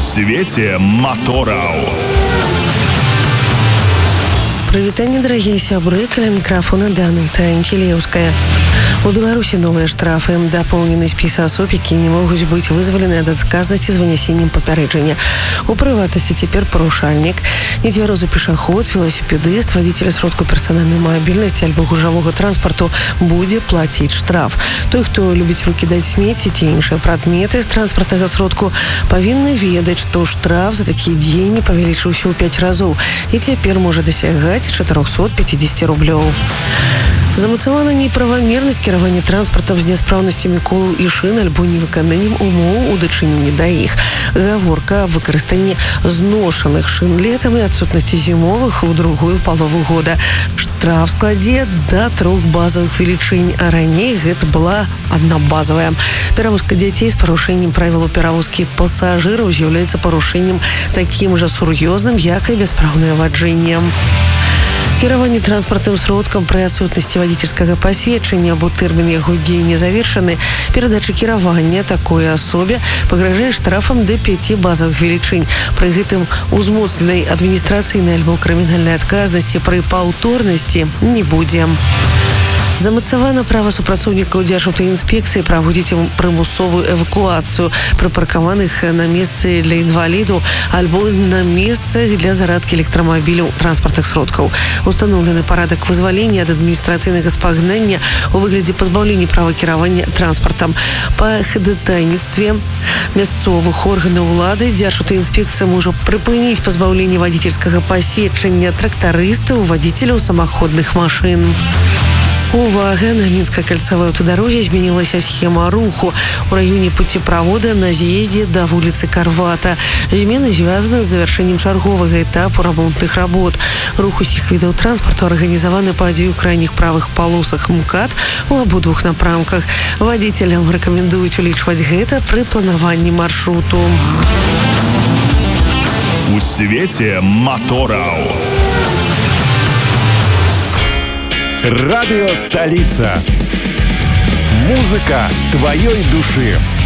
свеце мотораў. Прывітанне, дарагія сябры, каля мікрафона Данута Анцелеўская. У Беларусі новыя штрафы. Дапоўнены спіс асоб, якія не могуць быць вызвалены ад адказнасці з вынясеннем папярэджання. У прыватнасці цяпер парушальнік, нецвярозы пешаход, веласіпедыст, вадзіцель сродку персанальнай мабільнасці альбо гужавога транспарту будзе плаціць штраф. Той, хто любіць выкідаць смецці ці іншыя прадметы з транспартнага сродку, павінны ведаць, што штраф за такія дзеянні павялічыўся ў 5 разоў і цяпер можа дасягаць 450 рублёў. Замацавана неправамернасць кіравання транспартам з няспраўнасцямі колаў і шын альбо невыкананнем умоў у дачыненні да іх. Гаворка аб выкарыстанні зношаных шын летам і адсутнасці зімовых у другую палову года. Штраф складзе да 3 базавых велічынь, а раней гэта была адна базавая. Перавозка дзяцей з парушэннем правілаў перавозкі пасажыраў з'яўляецца парушэннем такім жа сур'ёзным, як і бяспраўнае ваджэнне. Кіраванне транспартным сродкам пры адсутнасці вадзіцельскага пасведчання або тэрмін яго дзеяння завершаны, перадача кіравання такой асобе пагражае штрафам да 5 базавых велічынь. Пры гэтым узмоцненай адміністрацыйнай альбо крымінальнай адказнасці пры паўторнасці не будзе. Замацавана права супрацоўнікаў Дзяржаўтаінспекцыі праводзіць прымусовую эвакуацыю прыпаркаваных на месцы для інвалідаў альбо на месцах для зарадкі электрамабіляў транспартных сродкаў. Устаноўлены парадак вызвалення ад адміністрацыйнага спагнання у выглядзе пазбаўлення права кіравання транспартам. Па хадайніцтве мясцовых органаў улады Дзяржаўтаінспекцыя можа прыпыніць пазбаўленне вадзіцельскага пасведчання трактарыстаў, вадзіцеляў самаходных машын. Увага! На Мінска-кальцавой аўтадарозе змянілася схема руху у раёне пуцеправода на з'ездзе да вуліцы Карвата. Змены звязаны з завяршэннем чарговага этапу рамонтных работ. Рух усіх відаў транспарту арганізаваны па 2 крайніх правых палосах МКАД у абодвух напрамках. Вадзіцелям рэкамендуюць улічваць гэта пры планаванні маршруту. У свеце мотораў. Радио «Столица». Музыка твоей души.